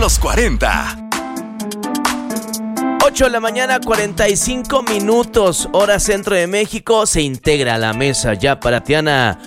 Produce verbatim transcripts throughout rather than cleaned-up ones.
los cuarenta. ocho de la mañana, cuarenta y cinco minutos, hora centro de México. Se integra a la mesa ya para Tiana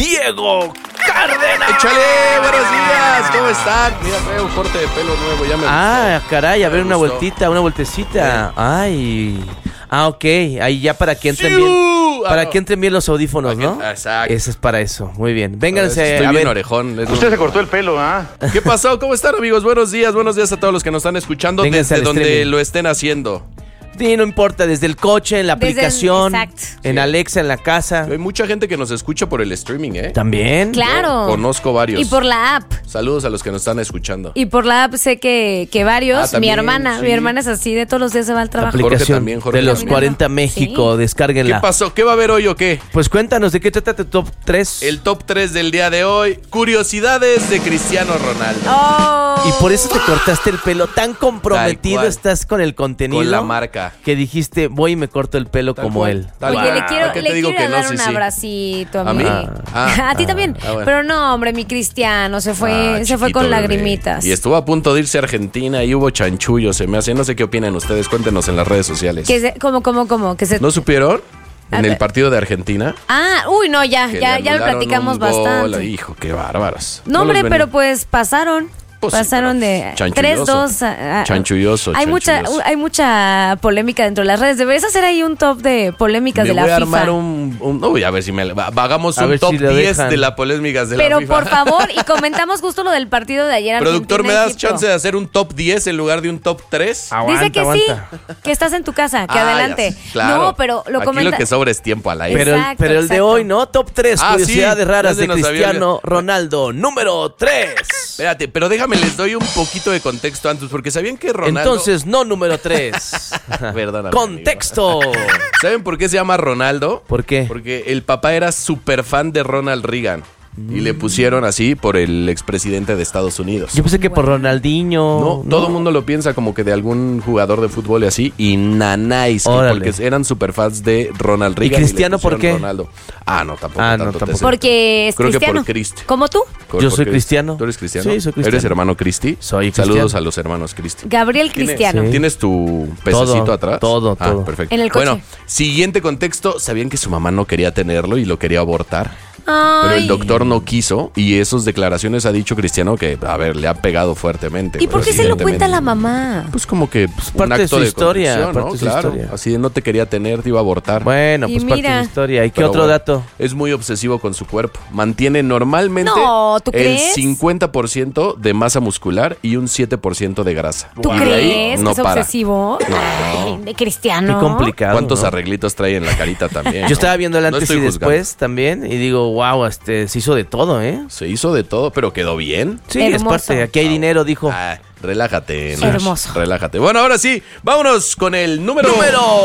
Diego Cárdenas. ¡Échale! ¡Buenos días! ¿Cómo están? Mira, traigo un corte de pelo nuevo, ya me Ah, gustó. caray, a ver, Me una gustó. vueltita, una vueltecita. Sí. Ay. Ah, ok, ahí ya para que entren ¡Siu! bien. Para Ah, no. que entren bien los audífonos, Para que- ¿no? exacto. Ese es para eso, muy bien. Vénganse Estoy a bien ver. orejón. es Usted lo- se cortó el pelo, ¿ah? ¿Qué pasó? ¿Cómo están, amigos? Buenos días, buenos días a todos los que nos están escuchando Vénganse desde al donde streaming. lo estén haciendo. Sí, no importa, desde el coche, en la Desde el- aplicación, exacto. en Sí. Alexa, en la casa. Hay mucha gente que nos escucha por el streaming, ¿eh? También. Claro. Conozco varios. Y por la app. Saludos a los que nos están escuchando. Y por la app sé que, que varios. Ah, mi también, hermana, sí. mi hermana es así, de todos los días se va al trabajo. Jorge Aplicación también, Jorge de los también. cuarenta México, Sí. ¿Qué descárguenla. pasó? ¿Qué va a haber hoy o qué? Pues cuéntanos, ¿de qué trata tu top tres? El top tres del día de hoy. Curiosidades de Cristiano Ronaldo. Oh. Y por eso te cortaste el pelo, tan comprometido Tal cual. estás con el contenido. Con la marca. Que dijiste, voy y me corto el pelo Tal como cual, él. tal Oye, cual. le quiero, ¿A qué le te digo quiero que no? dar Sí, un sí. abracito a, ¿A mí? mí. Ah. a ti también. Ah, bueno. Pero no, hombre, mi Cristiano se fue, Ah, se fue chiquito con bebé. lagrimitas. Y estuvo a punto de irse a Argentina y hubo chanchullo, se me hace. No sé qué opinan ustedes, cuéntenos en las redes sociales. Que se, ¿Cómo, cómo, cómo? Que se... ¿No supieron? A En ver. el partido de Argentina. Ah, uy, no, ya, que ya, le ya lo anularon platicamos un gol. bastante. Hijo, qué bárbaros. No, los hombre, ven. pero pues pasaron. Pues sí, pasaron pero de chanchulloso. tres dos a, a- Chanchulloso, Hay mucha chanchulloso. hay mucha polémica dentro de las redes. Deberías hacer ahí un top de polémicas Me de la voy a FIFA. armar un, un- Uy, a ver si me... va- Hagamos A un ver top si lo diez dejan. de las polémicas de la Pero FIFA. por favor, y comentamos justo lo del partido de ayer. Productor, ¿me Argentina, das Egipto. chance de hacer un top diez en lugar de un top tres? Aguanta, Dice que aguanta. sí, que estás en tu casa, que Ah, ya adelante. sé, claro. No, pero lo Aquí comenta. lo que sobra es tiempo al aire. Pero, el, Exacto, pero el de exacto. hoy, ¿no? Top tres, Ah, curiosidades sí, raras ya se de nos había Cristiano olvidado. Ronaldo. Número tres. Espérate, pero déjame, les doy un poquito de contexto antes, porque ¿sabían que Ronaldo... Entonces, no número tres. Perdóname, Contexto. amigo. ¿Saben por qué se llama Ronaldo? ¿Por qué? Porque el papá era súper fan de Ronald Reagan. Y le pusieron así por el expresidente de Estados Unidos. Yo pensé que por Ronaldinho. No, todo el mundo lo piensa como que de algún jugador de fútbol y así. Y nanáis, que Órale. porque eran super fans de Ronald Reagan. Cristiano le por pusieron qué? Ronaldo. Ah, no, tampoco. Ah, no, tanto te tampoco. sé. Porque es Creo que cristiano. por Cristi. ¿Como tú? Por- Yo por soy Cristi. cristiano. ¿Tú eres cristiano? Sí, soy cristiano. ¿Eres hermano Cristi? Soy Saludos cristiano. a los hermanos Cristi. Gabriel ¿Tienes- Cristiano. Sí. ¿Tienes tu pececito Todo, atrás? todo, Ah, todo. perfecto. En el coche. Bueno, siguiente contexto. ¿Sabían que su mamá no quería tenerlo y lo quería abortar? Ay. Pero el doctor no quiso y esas declaraciones ha dicho Cristiano que, a ver, le ha pegado fuertemente. ¿Y por qué se lo evidentemente. cuenta la mamá? Pues como que pues, parte un de acto su de historia, contrición, ¿no? parte de su Claro, historia. así de no te quería tener, te iba a abortar. Bueno, Y pues parte de mira. su historia. ¿Y qué Pero otro bueno, dato? Es muy obsesivo con su cuerpo. Mantiene normalmente No, ¿tú el crees? cincuenta por ciento de masa muscular y un siete por ciento de grasa. ¿Tú Y de ahí crees no que es para. obsesivo? Ay, de cristiano. Qué complicado. ¿Cuántos ¿no? arreglitos trae en la carita también? Yo estaba viendo el No antes estoy y juzgando. después también y digo, wow, este, se hizo de todo, ¿eh? Se hizo de todo, pero quedó bien. Sí, es Hermoso. parte. Aquí hay dinero, dijo. Ah, relájate, Nash. Hermoso. Relájate. Bueno, ahora sí, vámonos con el número... Número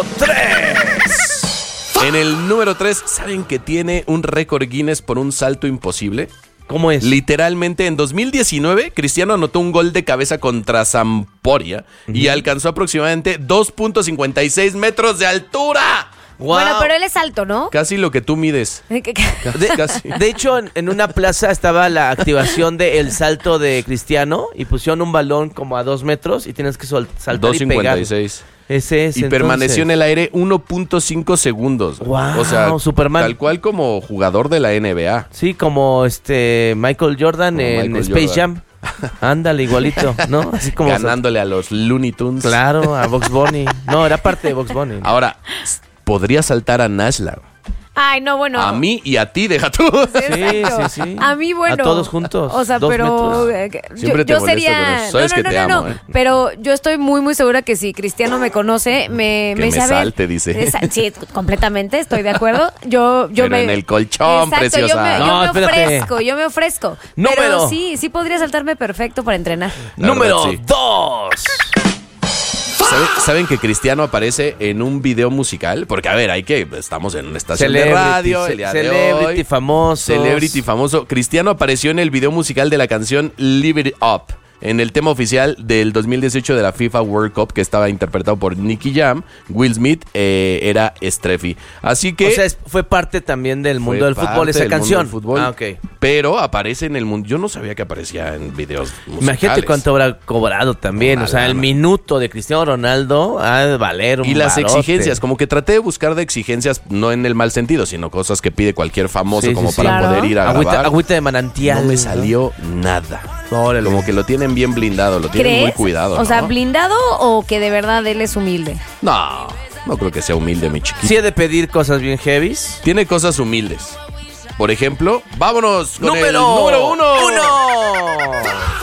tres. En el número tres, ¿saben que tiene un récord Guinness por un salto imposible? ¿Cómo es? Literalmente, en dos mil diecinueve, Cristiano anotó un gol de cabeza contra Sampdoria y alcanzó aproximadamente dos punto cincuenta y seis metros de altura. Wow. Bueno, pero él es alto, ¿no? Casi lo que tú mides. De, Casi. de hecho, en, en una plaza estaba la activación del salto de Cristiano y pusieron un balón como a dos metros y tienes que sol- saltar dos y cincuenta pegar. y seis. Ese es, Y permaneció en el aire uno punto cinco segundos. Wow, o sea, Superman. tal cual como jugador de la N B A. Sí, como este Michael Jordan Como en Michael Space Jordan. Jam. Ándale, igualito, ¿no? Así como Ganándole a los Looney Tunes. Claro, a Bugs Bunny. No, era parte de Bugs Bunny. Ahora, podría saltar a Nashla. Ay, no, bueno. A mí y a ti, deja tú. Exacto. sí, sí. A mí, bueno. A todos juntos, O sea, dos pero. metros. eh, que- Yo, Siempre te yo molesto sería. con eso. Sabes no, que no, te no, amo, no. ¿eh? Pero yo estoy muy, muy segura que si Cristiano me conoce, me, Que me dice. me a ver, salte, dice. esa- Sí, completamente, estoy de acuerdo. Yo, yo Pero me. en el colchón, Exacto, preciosa. Yo me, yo No, me espérate. ofrezco, yo me ofrezco. Número. Pero sí, sí podría saltarme perfecto para entrenar. La Número verdad, sí. dos. ¿Saben, ¿Saben que Cristiano aparece en un video musical? Porque, a ver, hay que... Estamos en una estación de radio el día de Celebrity hoy. famoso. Celebrity famoso. Cristiano apareció en el video musical de la canción Live It Up, En el tema oficial del dos mil dieciocho de la FIFA World Cup, que estaba interpretado por Nicky Jam, Will Smith eh, era Streffy. Así que... O sea, es- fue parte también del fue mundo del fútbol parte esa del mundo canción. del fútbol, Ah, ok. Pero aparece en el mundo... Yo no sabía que aparecía en videos musicales. Imagínate cuánto habrá cobrado también. Una O sea, el lana. minuto de Cristiano Ronaldo ha de valer un Y las barote. exigencias, como que traté de buscar de exigencias, no en el mal sentido, sino cosas que pide cualquier famoso Sí, sí, como sí. para Claro. poder ir a Agüita, grabar. agüita de manantial. No me ¿no? salió nada. Órale. Como que lo tienen bien blindado, lo tienen ¿Crees? muy cuidado. O sea, ¿no? blindado o que de verdad él es humilde. No, no creo que sea humilde, mi chiquito. Sí he de pedir cosas bien heavies. Tiene cosas humildes. Por ejemplo, vámonos con el ¡Número, número uno. uno!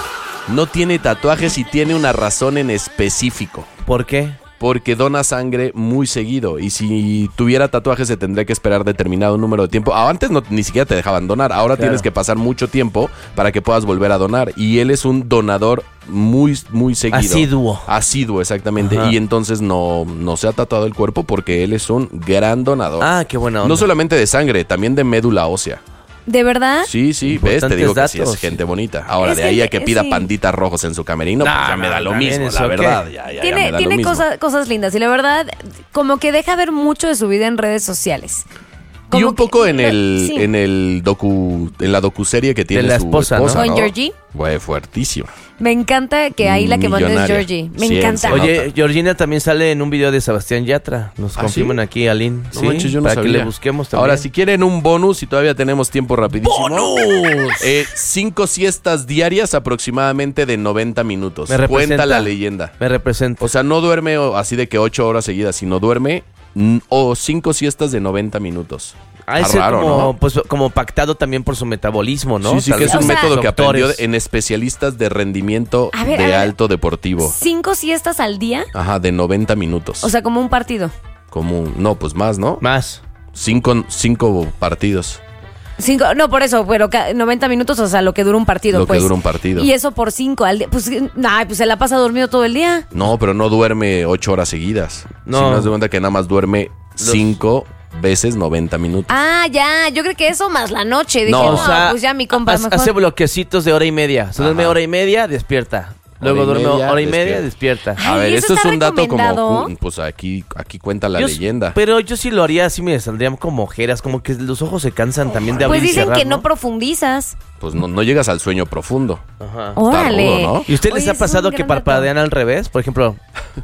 No tiene tatuajes y tiene una razón en específico. ¿Por qué? Porque dona sangre muy seguido. Y si tuviera tatuajes se tendría que esperar determinado número de tiempo. Ah, antes no, ni siquiera te dejaban donar. Ahora Claro. tienes que pasar mucho tiempo para que puedas volver a donar. Y él es un donador muy, muy seguido. Asiduo. Asiduo, exactamente. Ajá. Y entonces no, no se ha tatuado el cuerpo porque él es un gran donador. Ah, qué buena onda. No solamente de sangre, también de médula ósea. ¿De verdad? Sí, sí, ves, te Importantes digo que sí datos. es gente bonita. Ahora, Es de ahí a gente- que pida sí. panditas rojos en su camerino, pues No, ya me da no, lo también mismo, eso, la ¿qué? verdad. Ya, ya, ya tiene me da tiene lo mismo. cosas, cosas lindas y la verdad, como que deja ver mucho de su vida en redes sociales. Y Como un que- poco en el, sí. en el docu, en la docuserie que tiene la su esposa, ¿no? ¿Con Georgie? Fue fuertísimo. Me encanta que ahí la que manda es Millonaria. Georgie. Me Sí, encanta. se Oye, nota. Georgina también sale en un video de Sebastián Yatra. Nos ¿Ah, confirman sí? aquí, Aline. No sí, manches, yo no para sabía. que le busquemos también. Ahora, si quieren un bonus y todavía tenemos tiempo rapidísimo. ¡Bonus! Eh, cinco siestas diarias aproximadamente de noventa minutos. Me representa. Cuenta la leyenda. Me representa. O sea, no duerme o- así de que ocho horas seguidas, sino duerme mm, o cinco siestas de noventa minutos. Ha de Está ser raro, como, ¿no? pues, como pactado también por su metabolismo, ¿no? Sí, sí, Tal que es vez. un O sea, método que aprendió doctores. en especialistas de rendimiento A ver, de a ver. alto deportivo. ¿Cinco siestas al día? Ajá, de noventa minutos. O sea, como un partido. como un- no, pues más, ¿no? Más. Cinco, cinco partidos. Cinco, no, por eso, pero ca- noventa minutos, o sea, lo que dura un partido, Lo que pues. dura un partido. Y eso por cinco al día. Pues, ay, pues se la pasa dormido todo el día. No, pero no duerme ocho horas seguidas. No. Si no das de cuenta que nada más duerme cinco veces noventa minutos. Ah, ya, yo creo que eso más la noche. Dije, No, no, o sea, pues ya mi compa hace, mejor. hace bloquecitos de hora y media. Se duerme Ajá. hora y media, despierta. Luego Hora y duerme media, hora y media, despierta. Ay, A ver, ¿eso esto es está un dato como, recomendado? cu- pues aquí, aquí cuenta la Yo- leyenda. Pero yo sí lo haría, así me saldrían como ojeras, como que los ojos se cansan también de abrir Pues y dicen cerrar, que no profundizas. Pues no, no llegas al sueño profundo. Ajá. Órale. rudo, ¿no? ¿Y usted les Oye, ha ese es pasado un que gran dato. parpadean al revés? Por ejemplo,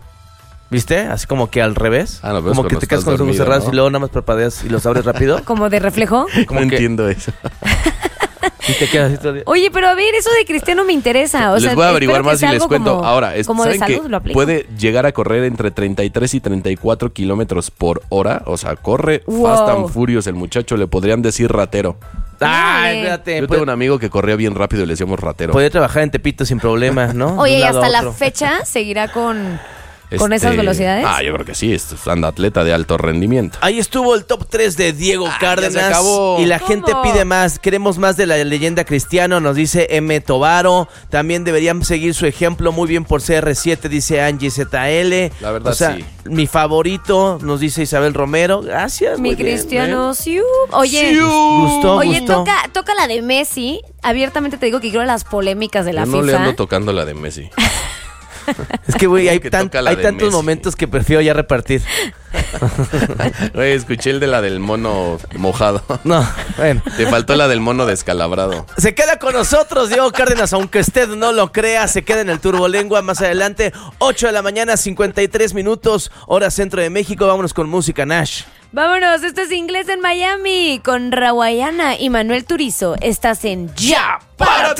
¿viste? Así como que al revés. Ah, no, pero es como que cuando te quedas estás con los ojos dormido, cerrados ¿no? y luego nada más parpadeas y los abres rápido. Como de reflejo. Como no que- entiendo eso. Y te quedas así todo el día. Oye, pero a ver, eso de Cristiano me interesa. O les sea, voy a averiguar espero que más y sea les algo cuento. como- Ahora, es- como de ¿saben salud, que lo aplico. puede llegar a correr entre treinta y tres y treinta y cuatro kilómetros por hora? O sea, corre Wow. fast and furious el muchacho. Le podrían decir ratero. Ay, Órale. espérate. Yo puede, tengo un amigo que corría bien rápido y le decíamos ratero. puede trabajar en Tepito sin problemas, ¿no? De Oye, un y lado a hasta la otro. fecha seguirá con, con Este, esas velocidades. Ah, yo creo que sí. Esto es anda atleta de alto rendimiento. Ahí estuvo el top tres de Diego Ah, ya Cárdenas. se acabó. Y la ¿Cómo? gente pide más. Queremos más de la leyenda Cristiano, nos dice M. Tobaro. También deberían seguir su ejemplo. Muy bien por C R siete, dice Angie Z L. La verdad, o sea, sí. mi favorito, nos dice Isabel Romero. Gracias. Mi muy bien, Cristiano, ¿eh? siu. Oye, Siu. Gustó, oye, gustó. toca, toca la de Messi. Abiertamente te digo que quiero las polémicas de la Yo no FIFA. le ando tocando la de Messi. Es que, güey, hay, que tan- toca la hay de tantos Messi. momentos que prefiero ya repartir. Güey, escuché el de la del mono mojado. No, bueno. Te faltó la del mono descalabrado. Se queda con nosotros Diego Cárdenas, aunque usted no lo crea, se queda en el Turbolengua más adelante, ocho de la mañana, cincuenta y tres minutos, hora centro de México. Vámonos con música, Nash. Vámonos, esto es Inglés en Miami con Rawayana y Manuel Turizo. Estás en ¡Ya! ¡Párate!